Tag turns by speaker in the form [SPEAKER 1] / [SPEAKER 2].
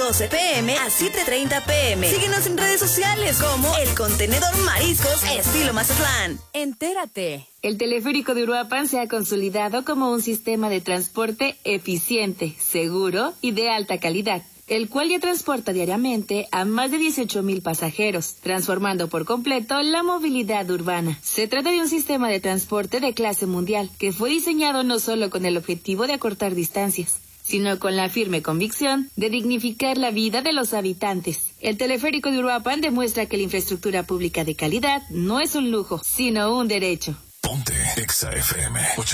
[SPEAKER 1] 12 p.m. a 7:30 p.m. Síguenos en redes sociales como El Contenedor Mariscos Estilo Mazatlán. Entérate.
[SPEAKER 2] El teleférico de Uruapan se ha consolidado como un sistema de transporte eficiente, seguro y de alta calidad, el cual ya transporta diariamente a más de 18,000 pasajeros, transformando por completo la movilidad urbana. Se trata de un sistema de transporte de clase mundial, que fue diseñado no solo con el objetivo de acortar distancias, sino con la firme convicción de dignificar la vida de los habitantes. El teleférico de Uruapan demuestra que la infraestructura pública de calidad no es un lujo, sino un derecho.
[SPEAKER 3] Ponte Exa FM.